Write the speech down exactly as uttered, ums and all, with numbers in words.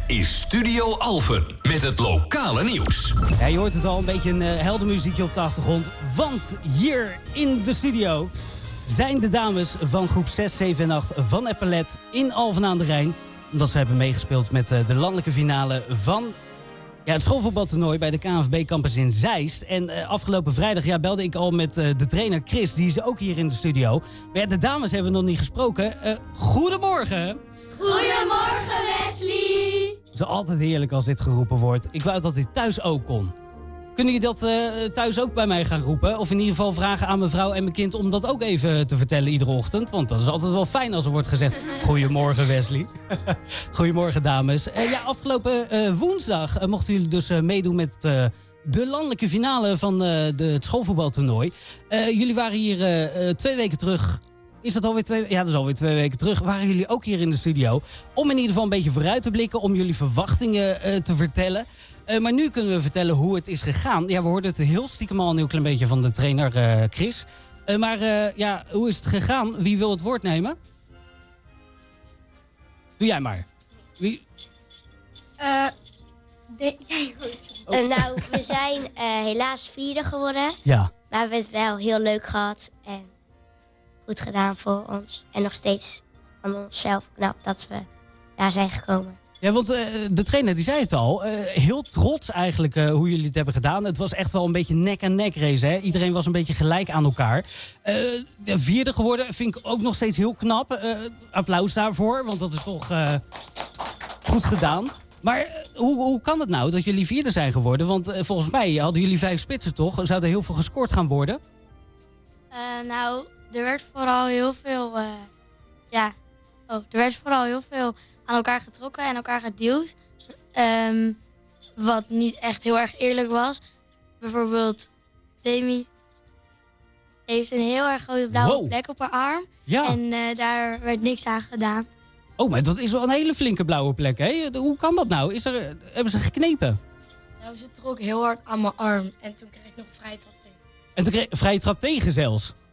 is Studio Alphen met het lokale nieuws. Ja, je hoort het al, een beetje een uh, helder muziekje op de achtergrond. Want hier in de studio zijn de dames van groep zes, zeven en acht van Epaulet in Alphen aan de Rijn. Omdat ze hebben meegespeeld met uh, de landelijke finale van ja, het schoolvoetbaltoernooi bij de K N V B Campus in Zeist. En uh, afgelopen vrijdag ja, belde ik al met uh, de trainer Chris, die is ook hier in de studio. Maar ja, de dames hebben we nog niet gesproken. Uh, goedemorgen! Goedemorgen, Wesley! Het is altijd heerlijk als dit geroepen wordt. Ik wou dat dit thuis ook kon. Kunnen jullie dat uh, thuis ook bij mij gaan roepen? Of in ieder geval vragen aan mijn vrouw en mijn kind om dat ook even te vertellen iedere ochtend? Want dat is altijd wel fijn als er wordt gezegd: goedemorgen, Wesley. Goedemorgen, dames. Uh, ja, afgelopen uh, woensdag uh, mochten jullie dus uh, meedoen met uh, de landelijke finale van uh, de, het schoolvoetbaltoernooi. Uh, jullie waren hier uh, uh, twee weken terug. Is dat alweer twee, ja, dat is alweer twee weken terug. Waren jullie ook hier in de studio om in ieder geval een beetje vooruit te blikken, om jullie verwachtingen uh, te vertellen. Uh, maar nu kunnen we vertellen hoe het is gegaan. Ja, we hoorden het heel stiekem al een heel klein beetje van de trainer uh, Chris. Uh, maar uh, ja, hoe is het gegaan? Wie wil het woord nemen? Doe jij maar. Wie? Uh, de, jij oh. uh, nou, we zijn uh, helaas vierde geworden. Ja. Maar we hebben het wel heel leuk gehad en goed gedaan voor ons. En nog steeds van onszelf knap dat we daar zijn gekomen. Ja, want uh, de trainer die zei het al. Uh, heel trots eigenlijk uh, hoe jullie het hebben gedaan. Het was echt wel een beetje nek-aan-nek race. Hè? Iedereen was een beetje gelijk aan elkaar. Uh, de vierde geworden vind ik ook nog steeds heel knap. Uh, applaus daarvoor, want dat is toch uh, goed gedaan. Maar uh, hoe, hoe kan het nou dat jullie vierde zijn geworden? Want uh, volgens mij hadden jullie vijf spitsen toch? Zou er heel veel gescoord gaan worden? Uh, nou, er werd vooral heel veel... Uh, ja, oh, er werd vooral heel veel aan elkaar getrokken en elkaar geduwd. Um, wat niet echt heel erg eerlijk was. Bijvoorbeeld, Demi heeft een heel erg grote blauwe wow. plek op haar arm. Ja. En uh, daar werd niks aan gedaan. Oh, maar dat is wel een hele flinke blauwe plek, hè? Hoe kan dat nou? Is er, hebben ze geknepen? Nou, ze trok heel hard aan mijn arm. En toen kreeg ik nog vrije trap tegen. En toen kreeg vrije trap tegen zelfs?